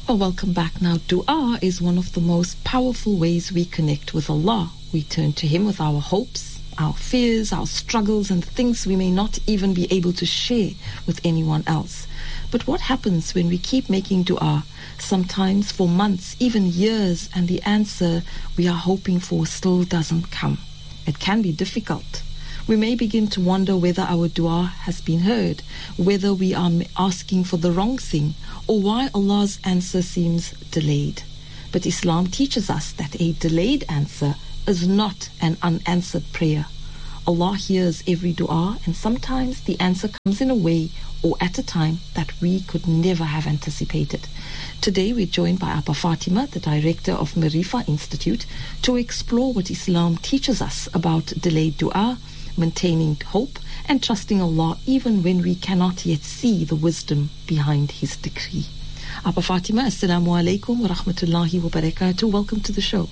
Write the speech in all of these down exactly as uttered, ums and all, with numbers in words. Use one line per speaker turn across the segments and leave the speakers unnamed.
Well, welcome back. Now, dua is one of the most powerful ways we connect with Allah. We turn to Him with our hopes, our fears, our struggles, and things we may not even be able to share with anyone else. But what happens when we keep making dua, sometimes for months, even years, and the answer we are hoping for still doesn't come? It can be difficult. We may begin to wonder whether our dua has been heard, whether we are asking for the wrong thing, or why Allah's answer seems delayed. But Islam teaches us that a delayed answer is not an unanswered prayer. Allah hears every dua, and sometimes the answer comes in a way or at a time that we could never have anticipated. Today we're joined by Appa Fatima, the director of Marifa Institute, to explore what Islam teaches us about delayed dua, maintaining hope, and trusting Allah even when we cannot yet see the wisdom behind His decree. Appa Fatima, Assalamu alaikum wa rahmatullahi wa barakatuh. Welcome to the show.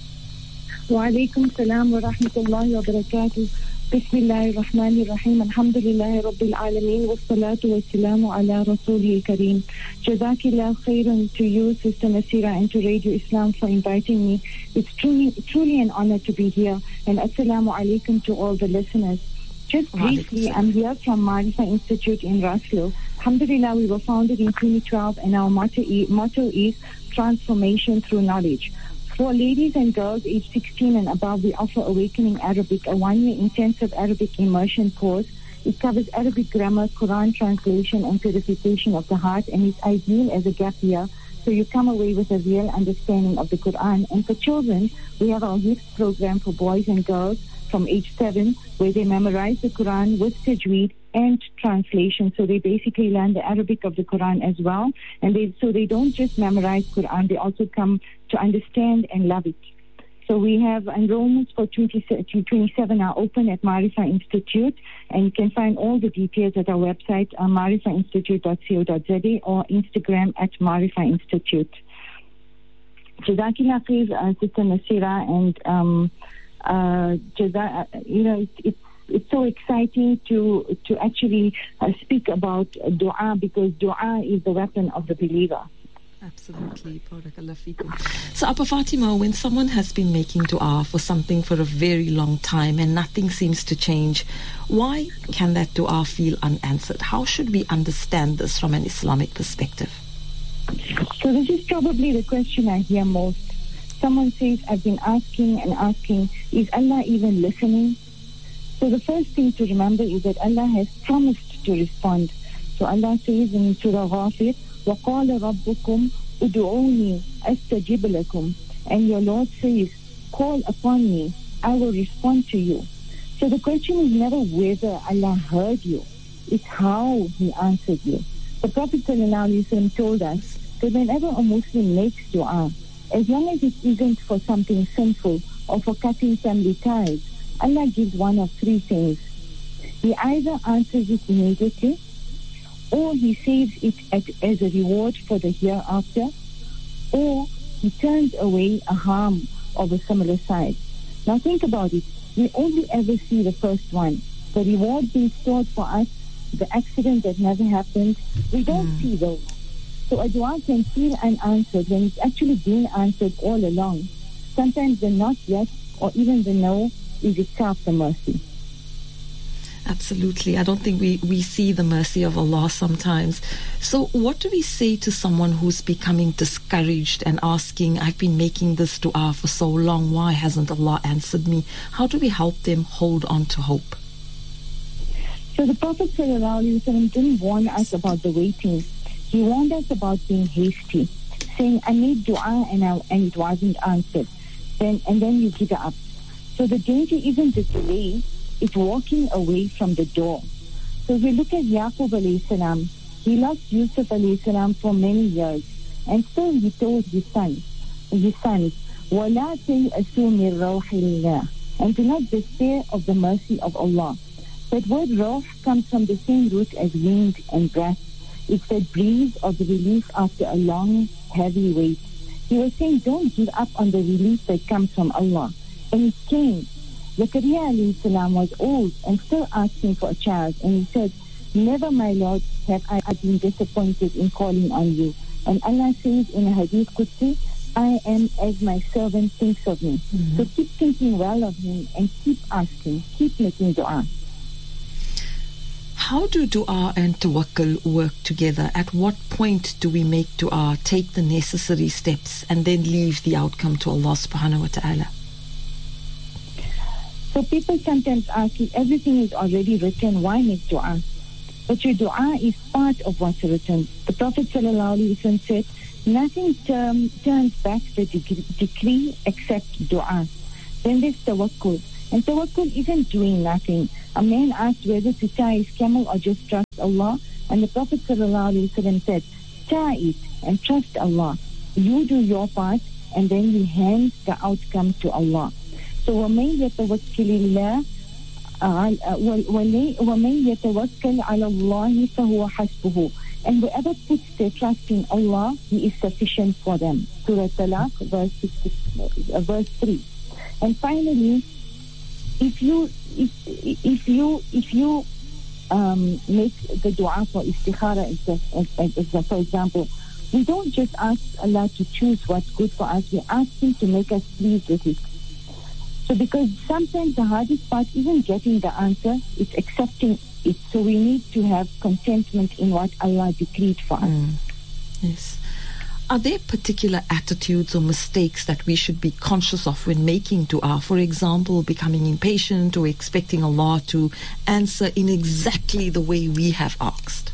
Wa alaikum salam wa rahmatullahi wa barakatuh. Bismillahir Rahmanir Rahim. Alhamdulillahi Rabbil Alameen. Wa salatu wa salamu ala Rasulil Kareem. Jazakillah khairan to you, Sister Nasira, and to Radio Islam for inviting me. It's truly, truly an honor to be here. And assalamu alaikum to all the listeners. Just briefly, I'm here from Marifa Institute in Raslo. Alhamdulillah, we were founded in twenty twelve, and our motto is, motto is transformation through knowledge. For ladies and girls aged sixteen and above, we offer Awakening Arabic, a one-year intensive Arabic immersion course. It covers Arabic grammar, Quran translation, and purification of the heart, and it's ideal as a gap year, so you come away with a real understanding of the Quran. And for children, we have our youth program for boys and girls from age seven, where they memorize the Quran with tajweed and translation. So they basically learn the Arabic of the Quran as well. And they, so they don't just memorize Quran, they also come to understand and love it. So we have enrollments for twenty twenty-seven are open at Marifa Institute, and you can find all the details at our website, uh, marifa institute dot co dot z a, or Instagram at Marifa Institute. Jazakillah khair, uh, Sister Nasira, and um, uh, Jaza, uh, you know, it, it's it's so exciting to to actually uh, speak about dua, because dua is the weapon of the believer.
Absolutely. Barakallah feekum. So, Appa Fatima, when someone has been making dua for something for a very long time and nothing seems to change, why can that dua feel unanswered? How should we understand this from an Islamic perspective?
So this is probably the question I hear most. Someone says, I've been asking and asking, is Allah even listening? So the first thing to remember is that Allah has promised to respond. So Allah says in Surah Ghafir, وَقَالَ رَبُّكُمْ أُدْعُونِي أَسْتَجِبْ لَكُمْ. And your Lord says, call upon me, I will respond to you. So the question is never whether Allah heard you, it's how He answered you. The Prophet ﷺ told us that whenever a Muslim makes dua, as long as it isn't for something sinful or for cutting family ties, Allah gives one of three things. He either answers it immediately, or He saves it at, as a reward for the hereafter, or He turns away a harm of a similar size. Now think about it. We only ever see the first one, the reward being stored for us, the accident that never happened. We don't mm. see those. So a dua can feel unanswered when it's actually been answered all along. Sometimes the not yet, or even the no, is itself the mercy.
Absolutely. I don't think we, we see the mercy of Allah sometimes. So what do we say to someone who's becoming discouraged and asking, I've been making this dua for so long, why hasn't Allah answered me? How do we help them hold on to hope?
So the Prophet ﷺ didn't warn us about the waiting. He warned us about being hasty, saying, I made dua and, I, and it wasn't answered. Then, and then you give it up. So the danger isn't the delay, it's walking away from the door. So if we look at Yaqub alayhi salam, he lost Yusuf alayhi salam for many years, and still he told his son, his sons, وَلَا تَيْأَسُوا مِنْ رَوْحِ اللَّهِ, and do not despair of the mercy of Allah. That word ruh comes from the same root as wind and breath. It's that breeze of the relief after a long, heavy wait. He was saying, don't give up on the relief that comes from Allah. And it came. Zakaria alayhi salam was old and still asking for a child, and he said, never, my Lord, have I been disappointed in calling on you? And Allah says in a Hadith Qudsi, I am as my servant thinks of me. Mm-hmm. So keep thinking well of him and keep asking, keep making dua.
How do dua and tawakkul work together? At what point do we make dua, take the necessary steps, and then leave the outcome to Allah subhanahu wa ta'ala?
So people sometimes ask, if everything is already written, why make dua? But your dua is part of what's written. The Prophet ﷺ said, nothing term, turns back the decree, decree except dua. Then there's tawakkul. And tawakkul isn't doing nothing. A man asked whether to tie his camel or just trust Allah. And the Prophet ﷺ said, tie it and trust Allah. You do your part and then you hand the outcome to Allah. So وَمَنْ يَتَوَكِّلِ اللَّهِ وَمَنْ يَتَوَكَّلْ عَلَى اللَّهِ فَهُوَ حَسْبُهُ. And whoever puts their trust in Allah, He is sufficient for them. Surah Talaq, verse sixty, uh, verse three. And finally, if you if if you if you um, make the dua for istikhara, as, as, as, for example, we don't just ask Allah to choose what's good for us. We ask Him to make us pleased with it. So because sometimes the hardest part isn't getting the answer, it's accepting it. So we need to have contentment in what Allah decreed for us.
Mm. Yes. Are there particular attitudes or mistakes that we should be conscious of when making dua? For example, becoming impatient or expecting Allah to answer in exactly the way we have asked?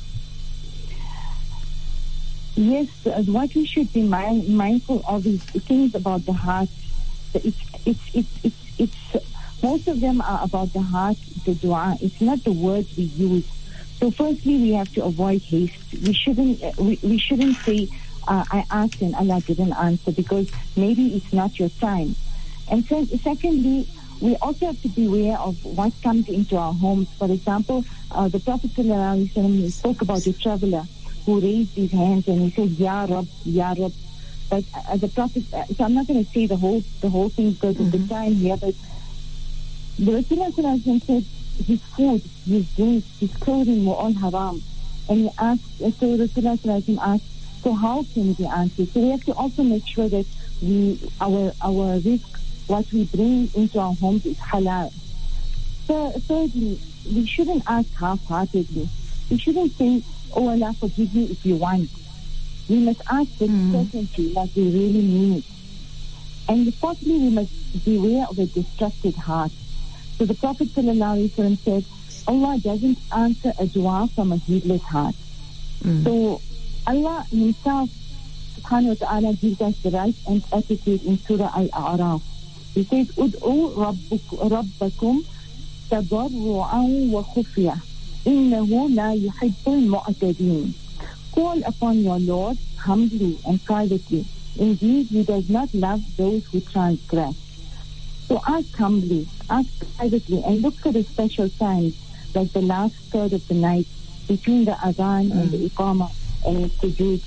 Yes, uh, what we should be mind, mindful of is things about the heart. It's, it's, it's, it's, it's, most of them are about the heart, the dua. It's not the words we use. So firstly, we have to avoid haste. We shouldn't, uh, we, we shouldn't say, uh, I asked and Allah didn't answer, because maybe it's not your time. And so, secondly, we also have to be aware of what comes into our homes. For example, uh, the Prophet ﷺ spoke about a traveler who raised his hands and he said, Ya Rab, Ya Rab. But uh, the Prophet, uh, so I'm not going to say the whole the whole thing because mm-hmm. of the time here, but the Rasulullah said his food, his drink, his clothing were all haram. And he asked, so Rasulullah asked, so how can it be answered? So we have to also make sure that we our our risk, what we bring into our homes is halal. So, thirdly, we shouldn't ask half-heartedly. We shouldn't say, oh Allah, forgive me if you want. We must ask with mm. certainty like we really mean it. And fourthly, we must beware of a distracted heart. So the Prophet ﷺ said, Allah doesn't answer a dua from a heedless heart. Mm. So Allah Himself, subhanahu wa ta'ala, gives us the right and attitude in Surah Al-A'raf. He says, Ud'u rabbakum tadarru'an wa khufya. Innahu la yuhibbul mu'tadin. Call upon your Lord humbly and privately. Indeed, He does not love those who transgress. So ask humbly, ask privately, and look for the special times, like the last third of the night, between the adhan mm. and the iqamah and the sujood.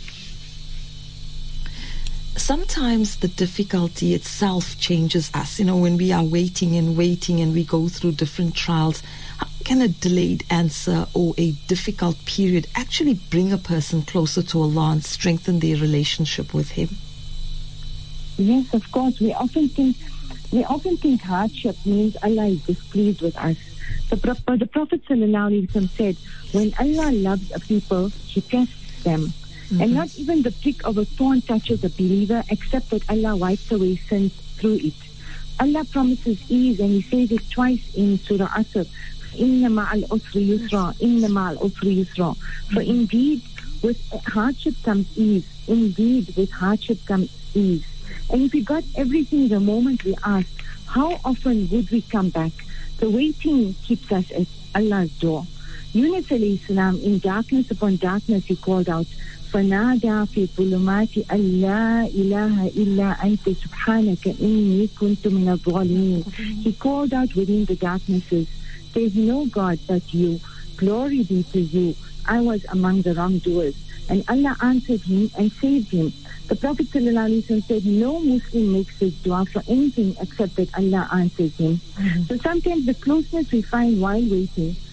Sometimes the difficulty itself changes us. You know, when we are waiting and waiting and we go through different trials, how can a delayed answer or a difficult period actually bring a person closer to Allah and strengthen their relationship with Him?
Yes, of course. We often think we often think hardship means Allah is displeased with us. The, the Prophet ﷺ said, when Allah loves a people, He tests them. Mm-hmm. And not even the prick of a thorn touches a believer, except that Allah wipes away sins through it. Allah promises ease, and He says it twice in Surah Asr. Inna ma'al usri yusra, inna ma'al usri yusra. For indeed, with hardship comes ease. Indeed, with hardship comes ease. And if we got everything the moment we asked, how often would we come back? The waiting keeps us at Allah's door. Yunus alayhi salam, in darkness upon darkness, he called out, فَنَادَى فِي ظُلُمَاتِ أَن لَا إِلَهَ إِلَّا أَنْتَ سُبْحَانَكَ إِنِّي كُنْتُ مِنَ الظَّالِمِينَ. He called out within the darknesses, there is no God but you. Glory be to you. I was among the wrongdoers. And Allah answered him and saved him. The Prophet ﷺ said, no Muslim makes this dua for anything except that Allah answers him. Mm-hmm. So sometimes the closeness we find while waiting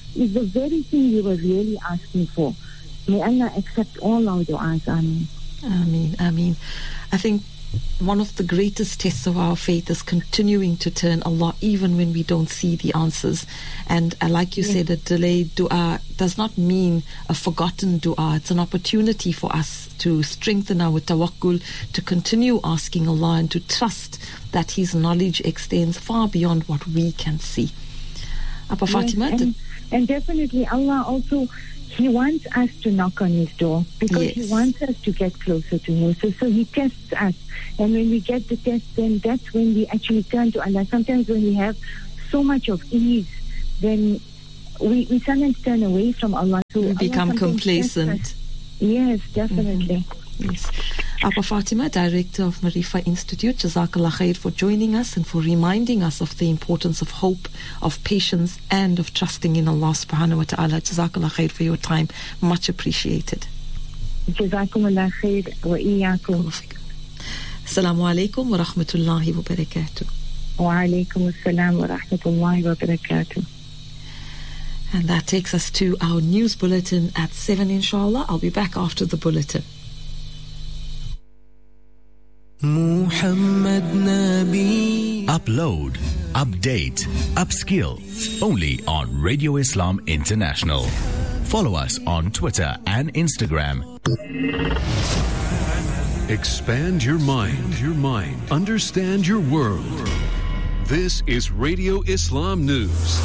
is the very thing we were really asking for. May Allah accept all our du'as. Ameen.
Ameen. Ameen. I think one of the greatest tests of our faith is continuing to turn Allah even when we don't see the answers. And uh, like you yes. said, a delayed dua does not mean a forgotten dua. It's an opportunity for us to strengthen our tawakkul, to continue asking Allah and to trust that His knowledge extends far beyond what we can see. Abba yes, Fatima?
And, and definitely Allah also, He wants us to knock on His door because yes. He wants us to get closer to Him. So, so He tests us. And when we get the test, then that's when we actually turn to Allah. Sometimes when we have so much of ease, then we, we sometimes turn away from Allah. So
we become complacent.
Yes, definitely.
Mm-hmm. Yes. Abba Fatima, Director of Marifa Institute, Jazakallah khair for joining us and for reminding us of the importance of hope, of patience, and of trusting in Allah subhanahu wa ta'ala. Jazakallah khair for your time. Much appreciated.
Jazakumullah khair wa iyyakum.
Assalamu alaikum wa rahmatullahi wa barakatuh.
Wa alaikum assalam wa rahmatullahi wa barakatuh.
And that takes us to our news bulletin at seven, inshallah. I'll be back after the bulletin.
Muhammad Nabi. Upload, update, upskill. Only on Radio Islam International. Follow us on Twitter and Instagram.
Expand your mind, your mind. Understand your world. This is Radio Islam News.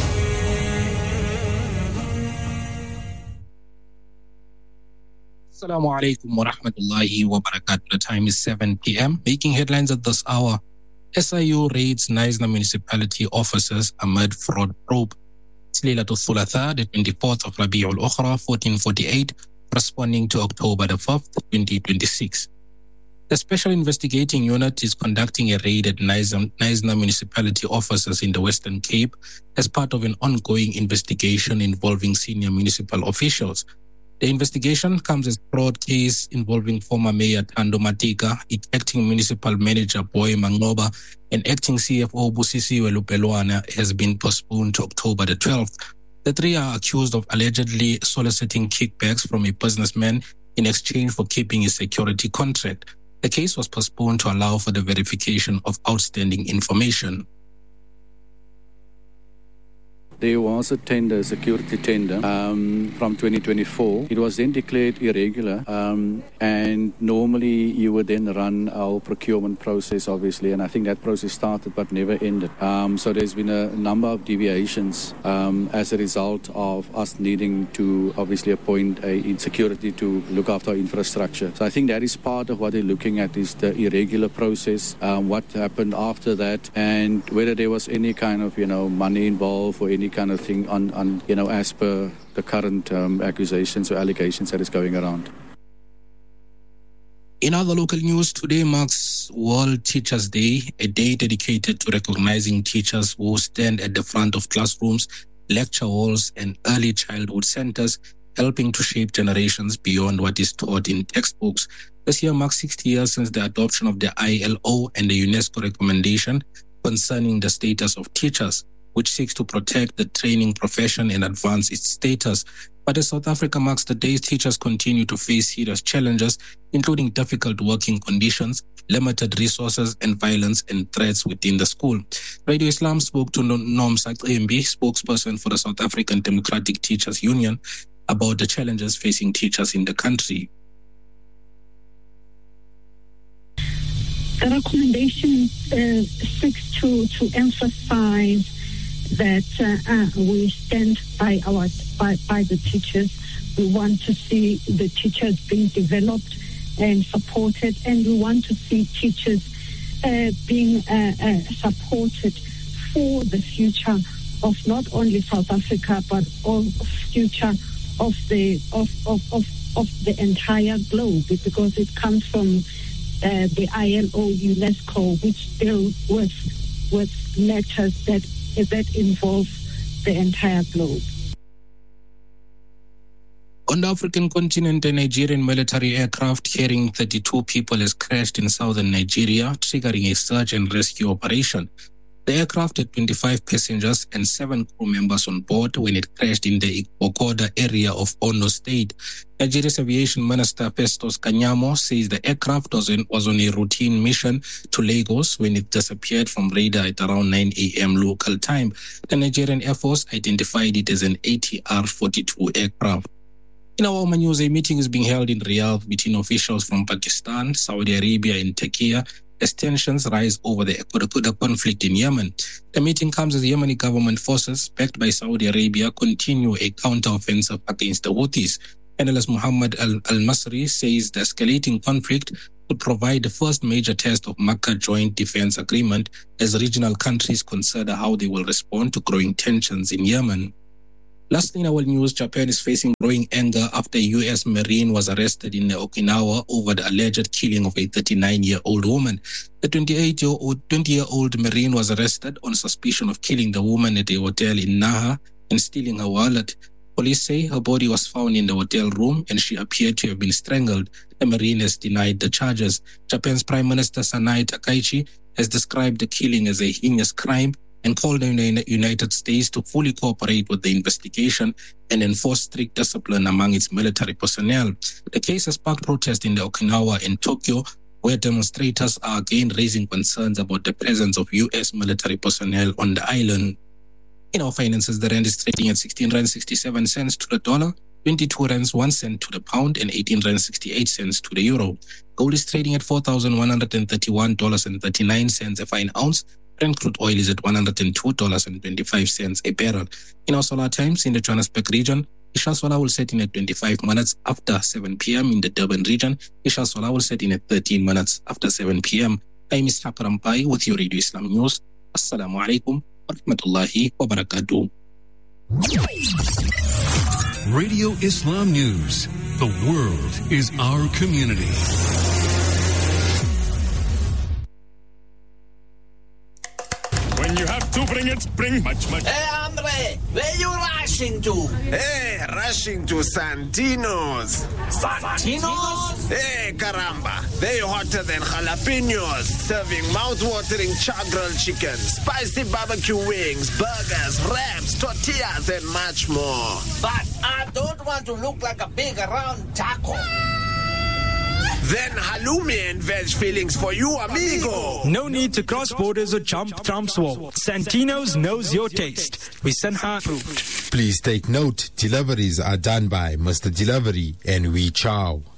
Assalamu alaikum wa rahmatullahi wa barakatuh. The time is seven p.m. Making headlines at this hour. S I U raids Knysna municipality officers amid fraud probe. It's Laylatul Thulatha, the twenty-fourth of Rabi'ul Ukhra, fourteen forty-eight, corresponding to October the fifth, twenty twenty-six. The Special Investigating Unit is conducting a raid at Knysna municipality officers in the Western Cape as part of an ongoing investigation involving senior municipal officials. The investigation comes as a fraud case involving former Mayor Thando Matika, acting municipal manager Boy Mangoba, and acting C F O Busisiwe Lupelwana has been postponed to October the twelfth. The three are accused of allegedly soliciting kickbacks from a businessman in exchange for keeping a security contract. The case was postponed to allow for the verification of outstanding information.
There was a tender, security tender, um, from twenty twenty-four. It was then declared irregular, um, and normally you would then run our procurement process, obviously, and I think that process started but never ended. Um, so there's been a number of deviations um, as a result of us needing to obviously appoint a security to look after our infrastructure. So I think that is part of what they're looking at, is the irregular process, um, what happened after that, and whether there was any kind of, you know, money involved or any kind of thing on, on you know, as per the current um, accusations or allegations that is going around.
In other local news, today marks World Teachers Day, a day dedicated to recognizing teachers who stand at the front of classrooms, lecture halls, and early childhood centers, helping to shape generations beyond what is taught in textbooks. This year marks sixty years since the adoption of the I L O and the UNESCO recommendation concerning the status of teachers, which seeks to protect the training profession and advance its status. But as South Africa marks the day, teachers continue to face serious challenges, including difficult working conditions, limited resources, and violence and threats within the school. Radio Islam spoke to Nomsa Qembi, spokesperson for the South African Democratic Teachers Union, about the challenges facing teachers in the country.
The recommendation uh, seeks to, to emphasize that uh, uh, we stand by our by, by the teachers. We want to see the teachers being developed and supported, and we want to see teachers uh, being uh, uh, supported for the future of not only South Africa but all future of the of of, of, of the entire globe, because it comes from uh, the I L O UNESCO, which deal with with matters that that involve the entire globe.
On the African continent, a Nigerian military aircraft carrying thirty-two people has crashed in southern Nigeria, triggering a search and rescue operation. The The aircraft had twenty-five passengers and seven crew members on board when it crashed in the Okoda area of Ono State. Nigeria's aviation minister Festus Kanyamo says the aircraft was, in, was on a routine mission to Lagos when it disappeared from radar at around nine a.m. local time. The Nigerian Air Force identified it as an A T R forty-two aircraft. In our Oman news, a meeting is being held in Riyadh between officials from Pakistan, Saudi Arabia and Turkey as tensions rise over the, the conflict in Yemen. The meeting comes as the Yemeni government forces, backed by Saudi Arabia, continue a counter-offensive against the Houthis. Analyst Muhammad Al-Masri says the escalating conflict could provide the first major test of Makkah Joint Defense Agreement as regional countries consider how they will respond to growing tensions in Yemen. Lastly, in our news, Japan is facing growing anger after a U S Marine was arrested in Okinawa over the alleged killing of a thirty-nine-year-old woman. The twenty-year-old Marine was arrested on suspicion of killing the woman at a hotel in Naha and stealing her wallet. Police say her body was found in the hotel room and she appeared to have been strangled. The Marine has denied the charges. Japan's Prime Minister Sanae Takaichi has described the killing as a heinous crime and called on the United States to fully cooperate with the investigation and enforce strict discipline among its military personnel. The case has sparked protests in the Okinawa and Tokyo, where demonstrators are again raising concerns about the presence of U S military personnel on the island. In our finances, the rand is trading at sixteen rand sixty-seven cents to the dollar, twenty-two rands one cent to the pound, and eighteen rand sixty-eight cents to the euro. Gold is trading at four thousand one hundred thirty-one dollars and thirty-nine cents a fine ounce. Brent crude oil is at one hundred two dollars and twenty-five cents a barrel. In our solar times, in the Johannesburg region, Isha Solar will set in at twenty-five minutes after seven p.m. In the Durban region, Isha Solar will set in at thirteen minutes after seven p.m. I'm Ishaq Rampai with your Radio Islam News. Assalamu alaikum wa rahmatullahi wa barakatuh.
Radio Islam News. The world is our community.
When you have to bring it, bring much, much.
Hey, hombre, where you rushing to?
Hey, rushing to Santino's.
Santino's?
Hey, caramba. They hotter than jalapenos, serving mouth-watering char-grilled chicken, spicy barbecue wings, burgers, wraps, tortillas, and much more.
But I don't want to look like a big round taco.
Then halloumi and veg fillings for you, amigo.
No need to cross borders or jump Trump's wall. Santino's knows your taste. We Sanha approved.
Please take note, deliveries are done by Mister Delivery and We Chow.